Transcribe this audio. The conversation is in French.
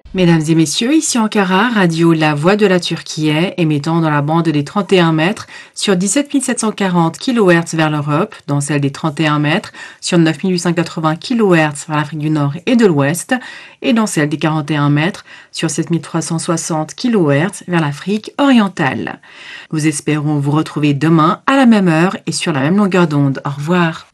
Mesdames et messieurs, ici Ankara, radio La Voix de la Turquie, émettant dans la bande des 31 mètres sur 17 740 kHz vers l'Europe, dans celle des 31 mètres sur 9 880 kHz vers l'Afrique du Nord et de l'Ouest, et dans celle des 41 mètres sur 7 360 kHz vers l'Afrique orientale. Nous espérons vous retrouver demain à la même heure et sur la même longueur d'onde. Au revoir.